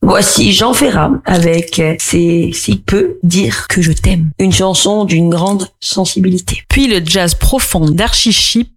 Voici Jean Ferrat avec C'est Si peu dire que je t'aime. Une chanson d'une grande sensibilité. Puis le jazz profond d'Archie Shepp